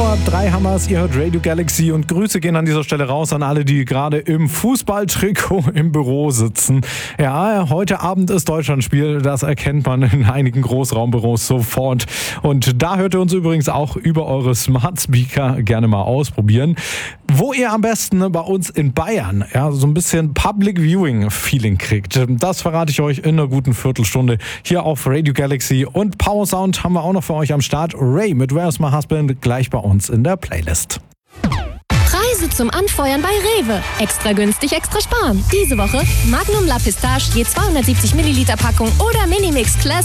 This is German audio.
vor 3 haben wir es. Ihr hört Radio Galaxy und Grüße gehen an dieser Stelle raus an alle, die gerade im Fußballtrikot im Büro sitzen. Ja, heute Abend ist Deutschlandspiel. Das erkennt man in einigen Großraumbüros sofort. Und da hört ihr uns übrigens auch über eure Smart Speaker gerne mal ausprobieren. Wo ihr am besten bei uns in Bayern so ein bisschen Public Viewing Feeling kriegt. Das verrate ich euch in einer guten Viertelstunde hier auf Radio Galaxy. Und Power Sound haben wir auch noch für euch am Start. Ray mit Where's My Husband gleich bei uns in der Playlist. Preise zum Anfeuern bei Rewe. Extra günstig, extra sparen. Diese Woche Magnum La Pistache je 270 Milliliter Packung oder Minimix Classic